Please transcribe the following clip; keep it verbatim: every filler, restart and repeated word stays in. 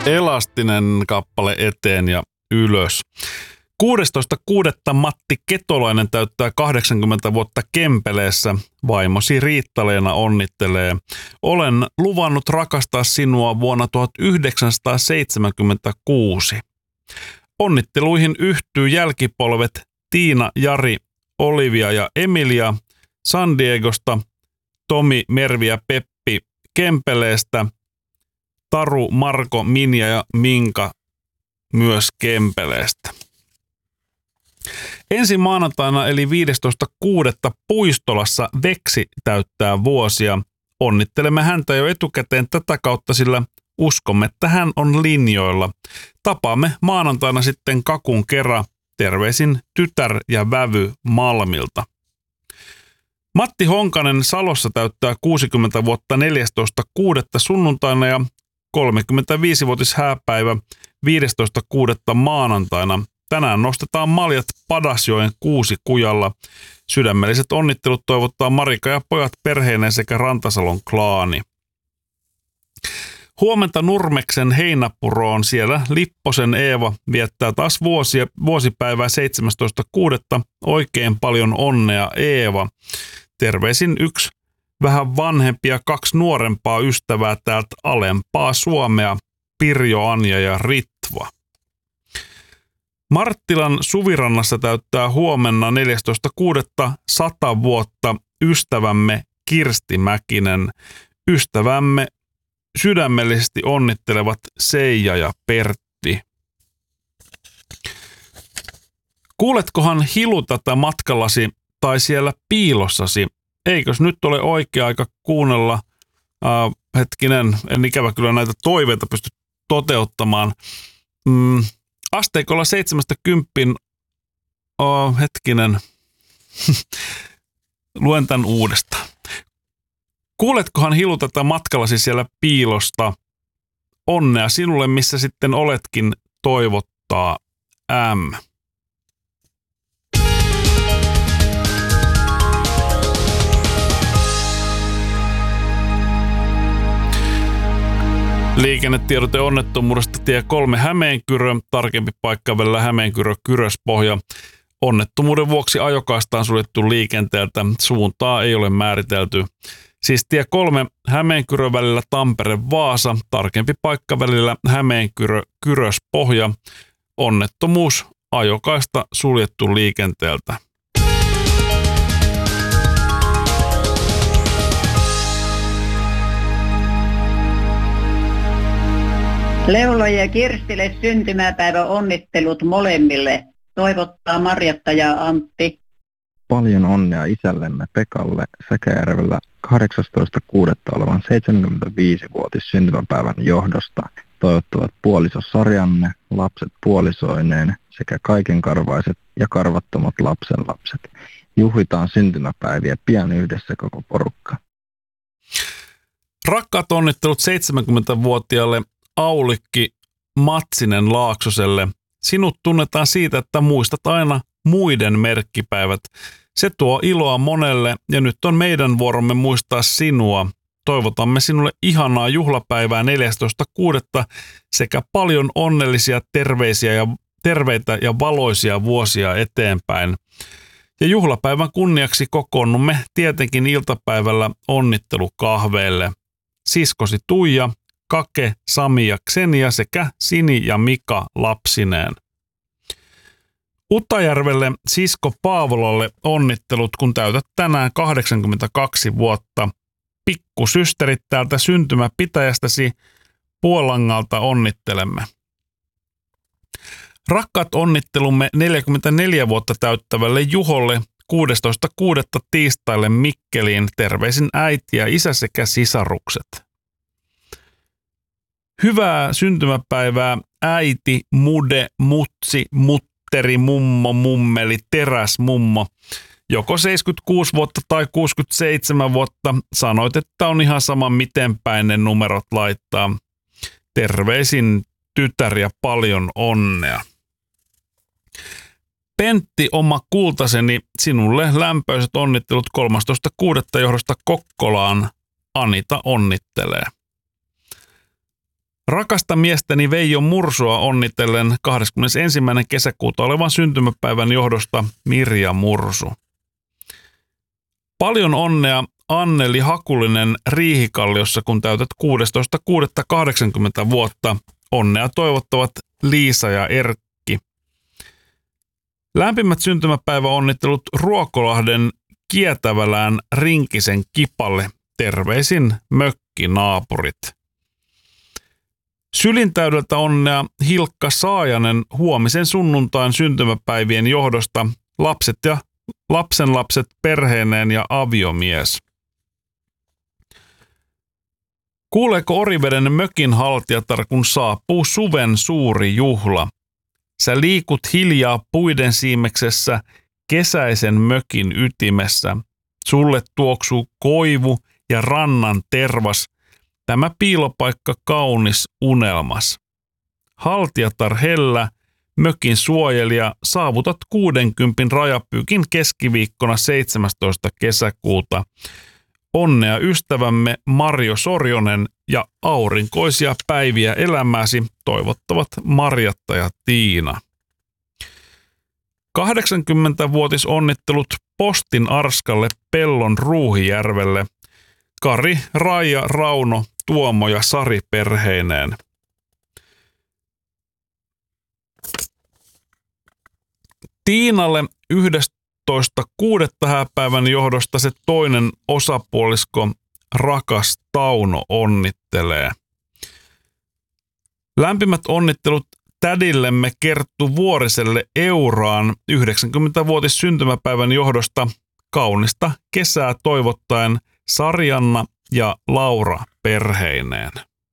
Elastinen kappale eteen ja ylös. kuudestoista kuudetta Matti Ketolainen täyttää kahdeksankymmentä vuotta Kempeleessä. Vaimosi Riitta-Leena onnittelee. Olen luvannut rakastaa sinua vuonna tuhatyhdeksänsataaseitsemänkymmentäkuusi. Onnitteluihin yhtyy jälkipolvet Tiina, Jari, Olivia ja Emilia San Diegosta, Tomi, Mervi ja Peppi Kempeleestä, Taru, Marko, Minja ja Minka myös Kempeleestä. Ensi maanantaina eli viidestoista kuudetta Puistolassa Veksi täyttää vuosia. Onnittelemme häntä jo etukäteen tätä kautta, sillä uskomme, että hän on linjoilla. Tapaamme maanantaina sitten kakun kerran. Terveisin tytär ja vävy Malmilta. Matti Honkanen Salossa täyttää kuusikymmentä vuotta neljästoista kuudetta sunnuntaina ja kolmekymmentäviisivuotis hääpäivä viidestoista kuudetta maanantaina. Tänään nostetaan maljat Padasjoen Kuusikujalla. Sydämelliset onnittelut toivottaa Marika ja pojat perheineen sekä Rantasalon klaani. Huomenta Nurmeksen Heinäpuroon. Siellä Lipposen Eeva viettää taas vuosia, vuosipäivää seitsemästoista kuudetta Oikein paljon onnea Eeva. Terveisin yksi vähän vanhempi ja kaksi nuorempaa ystävää täältä alempaa Suomea, Pirjo, Anja ja Ritva. Marttilan Suvirannassa täyttää huomenna neljästoista kuudetta sata vuotta ystävämme Kirsti Mäkinen. Ystävämme sydämellisesti onnittelevat Seija ja Pertti. Kuuletkohan Hilu tätä matkallasi tai siellä piilossasi? Eikös nyt ole oikea aika kuunnella? Äh, hetkinen, en ikävä kyllä näitä toiveita pysty toteuttamaan. Mm, asteikolla seitsemästä kymppiin, oh, hetkinen, luen tämän uudestaan. Kuuletkohan Hilu tätä matkallasi siellä piilosta? Onnea sinulle, missä sitten oletkin, toivottaa M. Liikennetiedote onnettomuudesta tie kolme Hämeenkyrö, tarkempi paikka välillä Hämeenkyrö-Kyröspohja. Onnettomuuden vuoksi ajokaista on suljettu liikenteeltä, suuntaa ei ole määritelty. Siis tie kolme Hämeenkyrö välillä Tampere-Vaasa, tarkempi paikka välillä Hämeenkyrö-Kyröspohja. Onnettomuus, ajokaista suljettu liikenteeltä. Leulo ja Kirstille syntymäpäivä onnittelut molemmille. Toivottaa Marjatta ja Antti. Paljon onnea isällemme Pekalle Säkäjärvellä kahdeksastoista kuudetta olevan seitsemänkymmentäviisivuotis syntymäpäivän johdosta. Toivottavat puoliso Sarjanne, lapset puolisoineen sekä kaikenkarvaiset ja karvattomat lapsenlapset. Juhlitaan syntymäpäiviä pian yhdessä koko porukka. Rakkaat onnittelut seitsemänkymmentävuotiaalle Aulikki Matsinen Laaksoselle. Sinut tunnetaan siitä, että muistat aina muiden merkkipäivät. Se tuo iloa monelle ja nyt on meidän vuoromme muistaa sinua. Toivotamme sinulle ihanaa juhlapäivää neljästoista kuudetta sekä paljon onnellisia terveisiä ja terveitä ja valoisia vuosia eteenpäin. Ja juhlapäivän kunniaksi kokoonnumme tietenkin iltapäivällä onnittelukahveille. Siskosi Tuija, Kake, Sami ja Ksenia sekä Sini ja Mika lapsineen. Utajärvelle sisko Paavolalle onnittelut, kun täytät tänään kahdeksankymmentäkaksi vuotta. Pikkusysterit täältä syntymäpitäjästäsi Puolangalta onnittelemme. Rakkaat onnittelumme neljäkymmentäneljä vuotta täyttävälle Juholle kuudestoista kuudetta tiistaille Mikkeliin. Terveisin äiti ja isä sekä sisarukset. Hyvää syntymäpäivää äiti, mude, mutsi, mutteri, mummo, mummeli, teräs, mummo. Joko seitsemänkymmentäkuusi vuotta tai kuusikymmentäseitsemän vuotta. Sanoit, että on ihan sama miten päin ne numerot laittaa. Terveisin tytär ja paljon onnea. Pentti, oma kultaseni, sinulle lämpöiset onnittelut kolmastoista kuudetta johdosta Kokkolaan. Anita onnittelee. Rakasta miestäni Veijo Mursua onnitellen kahdeskymmenesensimmäinen kesäkuuta olevan syntymäpäivän johdosta Mirja Mursu. Paljon onnea Anneli Hakulinen Riihikalliossa, kun täytät kuudestoista kuudetta kahdeksankymmentä vuotta. Onnea toivottavat Liisa ja Erkki. Lämpimät syntymäpäiväonnittelut Ruokolahden Kietävälään Rinkisen Kipalle. Terveisin mökkinaapurit. Sylintäydeltä onnea Hilkka Saajanen huomisen sunnuntain syntymäpäivien johdosta, lapset ja lapsenlapset perheineen ja aviomies. Kuuleeko Oriveden mökin haltijatar, kun saapuu suven suuri juhla? Sä liikut hiljaa puiden siimeksessä kesäisen mökin ytimessä. Sulle tuoksuu koivu ja rannan tervas, tämä piilopaikka kaunis unelmas. Haltijatar hellä, mökin suojelija, saavutat kuudenkympin rajapyykin keskiviikkona seitsemästoista kesäkuuta. Onnea ystävämme Marjo Sorjonen ja aurinkoisia päiviä elämääsi toivottavat Marjatta ja Tiina. kahdeksankymmentävuotisonnittelut Postin Arskalle Pellon Ruuhijärvelle. Kari, Raija, Rauno, Tuomo ja Sari perheineen. Tiinalle yhdestoista kuudetta hääpäivän johdosta se toinen osapuolisko rakas Tauno onnittelee. Lämpimät onnittelut tädillemme Kerttu Vuoriselle Euraan yhdeksänkymmenvuotis syntymäpäivän johdosta. Kaunista kesää toivottaen Sarjanna ja Laura perheineen.